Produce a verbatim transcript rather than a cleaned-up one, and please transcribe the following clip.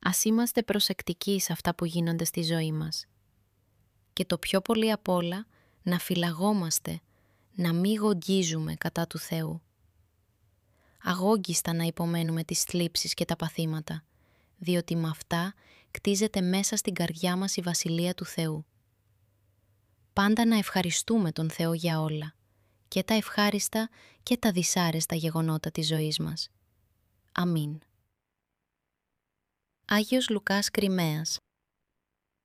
Ας είμαστε προσεκτικοί σε αυτά που γίνονται στη ζωή μας. Και το πιο πολύ απ' όλα, να φυλαγόμαστε, να μη γογγίζουμε κατά του Θεού. Αγόγγιστα να υπομένουμε τις θλίψεις και τα παθήματα, διότι με αυτά κτίζεται μέσα στην καρδιά μας η Βασιλεία του Θεού. Πάντα να ευχαριστούμε τον Θεό για όλα, και τα ευχάριστα και τα δυσάρεστα γεγονότα της ζωής μας. Αμήν. Άγιος Λουκάς Κριμαίας.